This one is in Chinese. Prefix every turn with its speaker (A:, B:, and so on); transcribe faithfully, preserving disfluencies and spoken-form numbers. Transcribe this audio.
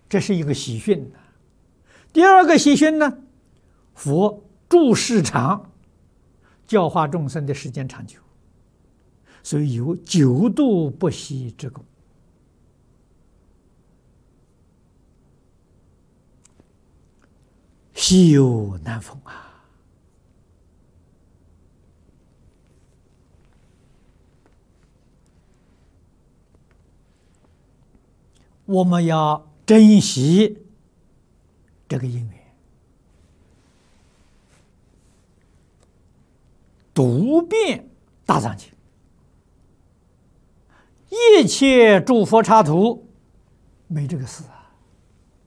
A: 这是一个喜讯。第二个喜讯呢，佛住世长，教化众生的时间长久，所以有九度不息之功。稀有难逢啊！我们要珍惜这个因缘，读遍大藏经，一切诸佛刹土没这个事啊。